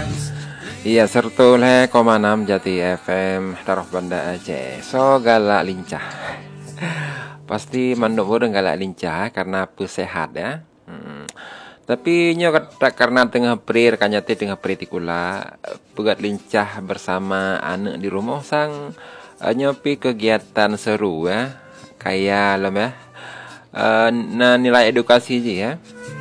Iya, sertul he, 6 Jati FM, taruh Banda Aceh. So galak lincah. Pasti manduk bodoh galak lincah karena pesehat ya. Tapi nyo tak karena tengah perir kanyate tengah peritikula pegat lincah bersama anak di rumah sang nyopi kegiatan seru ya. Kayak lem ya. Nah nilai edukasi je ya.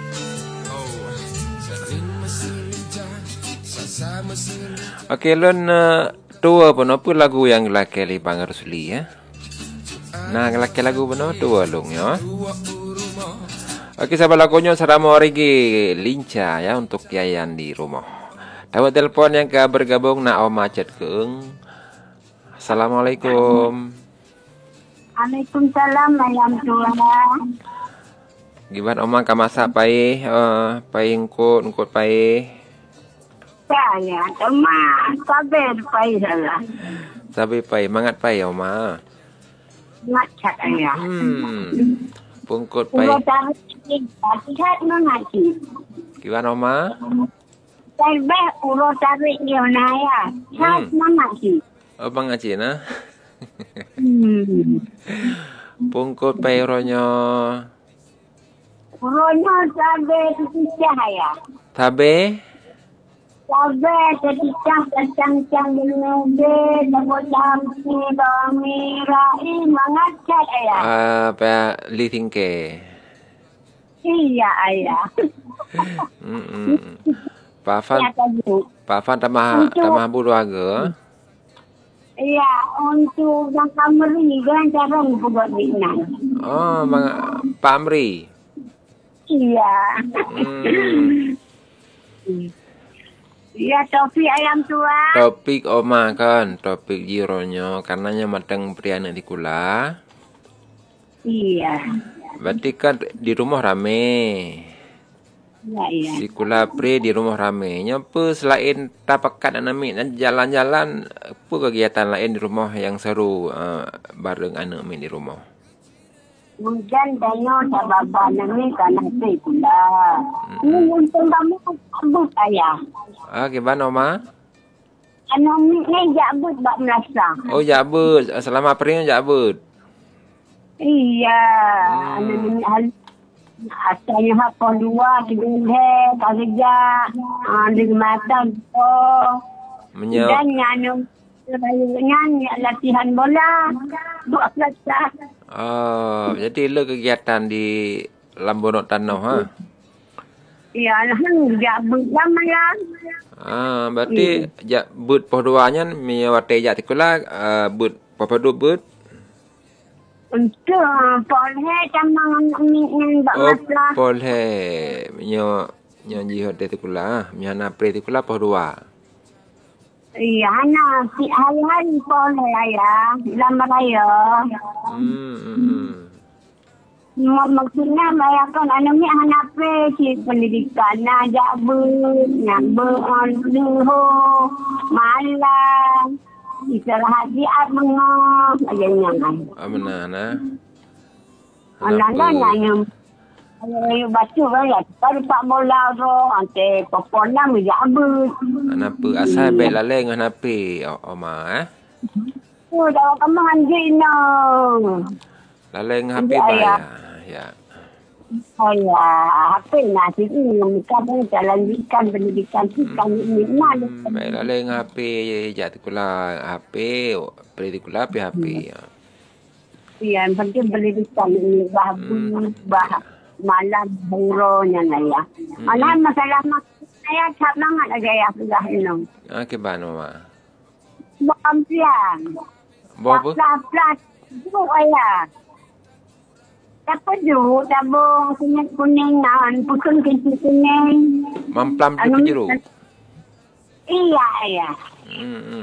Oke lon tua pun apa lagu yang lakeli Bang Rusli ya. Nah lakeli lagu pun tua long ya. Oke sahabat lagunya serama origi lincah ya untuk Yayan di rumah. Dapat telepon yang ke bergabung nak Oma chat keung. Assalamualaikum. Waalaikumsalam ayam tua. Gimana Oma ka masak pai pai ngkut pai. Saya cuma sabar pai salah. Sabi pai mangat pai Oma. Macet ayah. Pungkut pai. Ulo tarik lihat mengaji. Gimana Oma? Saya ulo tarik dia naya. Lihat mengaji. Oh mengaji na. Pungkut pai ronyo. Ulonya sabar cahaya. Tabe? Sabar kacang menunggu tabo jampi bamirai mengacak ayah. Pa li tingke. Iya ayah. Pak Fan tamah bulu aga. Iya, untuk yang kameri kan cara buat binan. Oh, Pak Amri. Iya. Iya, topi ayam tua. Topik Oma kan, topik jironyo karenanya matang priana di kula. Iya. Berarti kan di rumah rame. Iya. Si kula pri di rumah rame. Nyapa selain tapakan anami dan jalan-jalan apa kegiatan lain di rumah yang seru bareng anak mi di rumah. Mungkin tanya sababa nami kana pe pula. Untung kamu sebut ayah. Gimana Oma? Ni jabut bak merasa. Oh jabut, selama perinya jabut. Iya. Asalnya hafal dua, kidulhe, kerja, di mata tu. Dan nyanyi latihan bola, buat latihan. Oh, jadi lo kegiatan di Lambonok Tanah ha? Ya, jabut lama ya. Berarti but pohduanya miawate jak tikula but popadu but. Untuk polhe sama ngin bak masalah. Polhe nyo jihote tikula, miana pre tikula pohdua. Iya, na si hari-hari polhe ya, lama raya. Maksudnya bayangkan anaknya anak si pendidikan jabut, nyambut, luho, malam, istirahat diat mengah, ayahnya kan. Benar na. Anak-anak yang baca ya, kalau pak bola tu, ante popona menjabut. Kenapa asal baik laleng kenapa Oma Oh, dah kamu anjing no. Laleng HP bayar. Ya. Oh ya, apa nasi ini mereka pun jalan ikan pendidikan ikan ini mana? Baiklah leng HP jatuh kula HP predikula HP. Iya, yang penting pendidikan ini bah malam buronya ya. Mana masalah saya cap banget aja ya sudah minum. Gimana Mama? Bampian. Bawa Plat. Itu ayah. Dapat ju, tabung kuning nan, putun kecil kuning. Mamplam tu jeruk. Iya, iya.